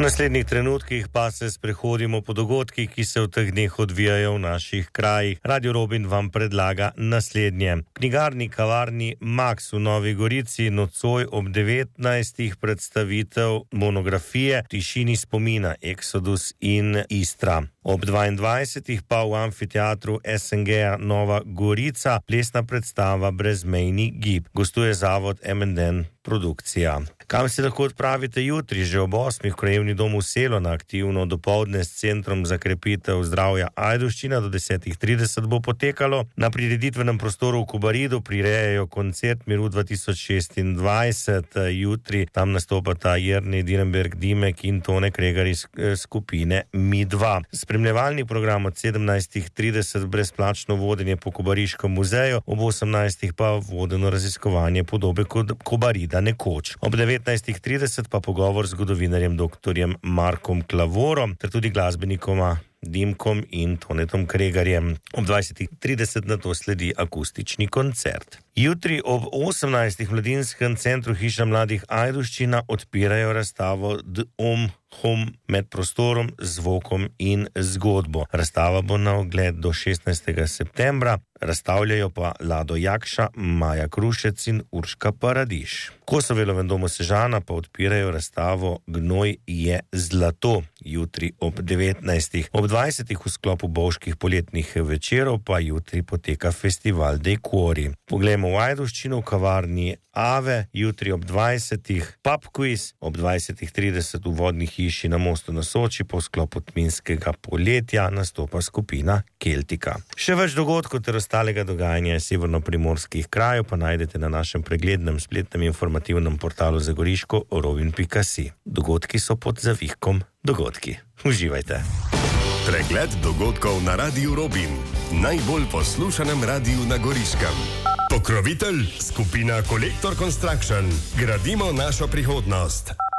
V naslednjih trenutkih pa se sprehodimo po dogodkih, ki se v teh dneh odvijajo v naših krajih. Radio Robin vam predlaga naslednje. Knjigarni kavarni Max v Novi Gorici nocoj ob 19. predstavitev monografije Tišini spomina Exodus in Istra. Ob 22. pa v amfiteatru SNG Nova Gorica plesna predstava Brezmejni gib. Gostuje zavod M&N Produkcija. Kam se lahko odpravite jutri, že ob 8. v Krajevni dom v Selo na aktivno dopoldne s Centrom za krepitev zdravja Ajdovščina do 10:30 bo potekalo. Na prireditvenem prostoru v Kobaridu prirejajo koncert Miru 2026. Jutri tam nastopata Jernej Direnberg Dimek in Tone Kregar iz skupine Mi2. Spremljevalni program od 17:30 brezplačno vodenje po Kobariškem muzeju, ob 18. pa vodeno raziskovanje podobe Kobarida nekoč. Ob 19:30 pa pogovor z zgodovinarjem dr. Markom Klavorom ter tudi glasbenikoma Dimkom in Tonetom Kregarjem. Ob 20:30 na to sledi akustični koncert. Jutri ob 18. v Mladinskem centru Hiša mladih Ajdovščina odpirajo razstavo Om Hom med prostorom, zvokom in zgodbo. Razstava bo na ogled do 16. septembra, razstavljajo pa Lado Jakša, Maja Krušec in Urška Paradiš. Kosovelovem domu Sežana pa odpirajo razstavo Gnoj je zlato, jutri ob 19. Ob 20. v sklopu Bovških poletnih večerov pa jutri poteka festival Dekori. Poglejmo v Ajdovščino v kavarni Ave, jutri ob 20. pub quiz, ob 20:30 v vodni hiši na Mostu na Soči po sklopu tminskega poletja nastopa skupina Keltika. Še več dogodkov ter ostalega dogajanja severno-primorskih krajev pa najdete na našem preglednem spletnem informativnem portalu za Goriško robin.si. Dogodki so pod zavihkom dogodki. Uživajte. Pregled dogodkov na Radiu Robin, najbolj poslušanem radiju na Goriškem. Pokrovitelj skupina Kolektor Construction. Gradimo našo prihodnost.